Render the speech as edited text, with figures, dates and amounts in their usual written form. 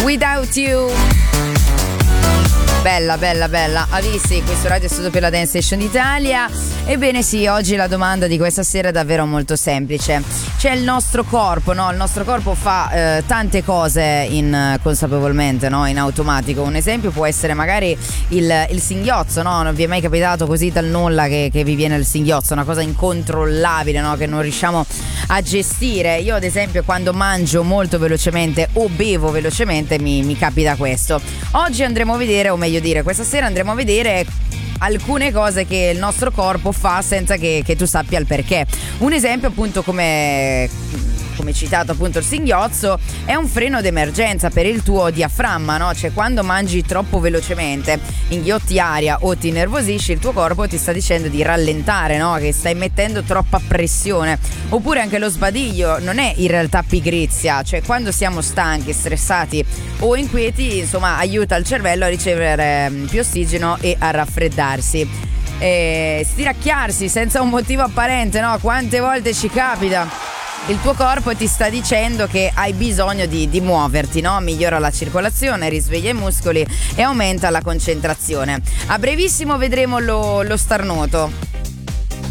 Without You. Bella, bella, bella. Avvissi, questo radio è stato per la Dance Station d'Italia. Ebbene sì, oggi la domanda di questa sera è davvero molto semplice. C'è il nostro corpo, no? Il nostro corpo fa tante cose consapevolmente, no? In automatico. Un esempio può essere magari il singhiozzo, no? Non vi è mai capitato così dal nulla che vi viene il singhiozzo, una cosa incontrollabile, no? Che non riusciamo a gestire. Io ad esempio quando mangio molto velocemente o bevo velocemente mi capita questo. Oggi andremo a vedere, o meglio dire, questa sera andremo a vedere alcune cose che il nostro corpo fa senza che tu sappia il perché. Un esempio appunto come citato appunto il singhiozzo è un freno d'emergenza per il tuo diaframma, no? Cioè quando mangi troppo velocemente, inghiotti aria o ti innervosisci, il tuo corpo ti sta dicendo di rallentare, no? Che stai mettendo troppa pressione. Oppure anche lo sbadiglio non è in realtà pigrizia, cioè quando siamo stanchi, stressati o inquieti, insomma aiuta il cervello a ricevere più ossigeno e a raffreddarsi. Stiracchiarsi senza un motivo apparente, no? Quante volte ci capita? Il tuo corpo ti sta dicendo che hai bisogno di muoverti, no? Migliora la circolazione, risveglia i muscoli e aumenta la concentrazione. A brevissimo vedremo lo starnuto.